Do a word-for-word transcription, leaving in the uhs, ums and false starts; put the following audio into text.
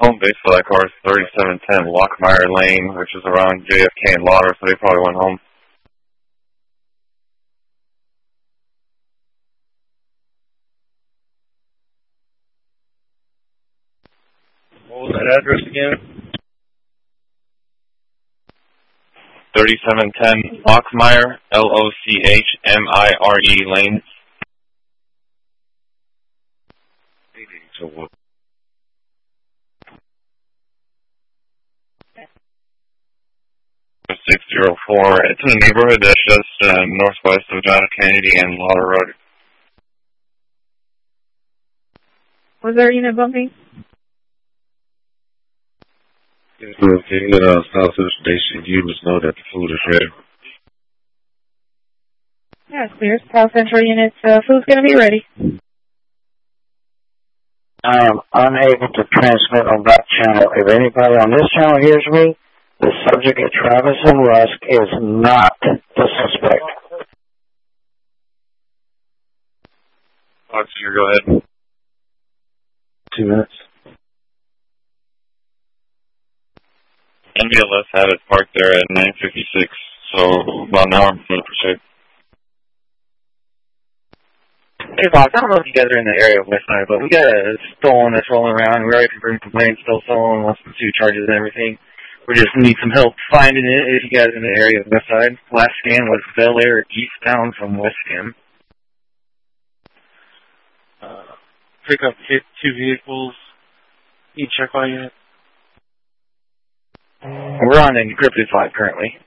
home base for that car is thirty-seven ten Lockmeyer Lane, which is around J F K and Lauder, so they probably went home. What was that address again? thirty-seven ten Lockmeyer, L O C H M I R E Lane. So what? six zero four. It's in a neighborhood that's just uh, northwest of John F. Kennedy and Lauder Road. Was there a unit bumping? If you get a South Station, you must know that the food is ready. Yeah, it's clear. South Central units, uh, food's going to be ready. I am unable to transmit on that channel. If anybody on this channel hears me, the subject of Travis and Rusk is not the suspect. Officer, go ahead. Two minutes. N B L S had it parked there at nine fifty-six, so about an hour and forty percent. Hey, boss, I don't know if you guys are in the area of West Side, but we got a stolen that's rolling around. We already confirmed complaints, still stolen, wants to pursue charges and everything. We just need some help finding it if you guys are in the area of West Side. Last scan was Bel Air eastbound from West Cam. Uh, pick up hit two vehicles. Need check on you. We're on an encrypted flight currently.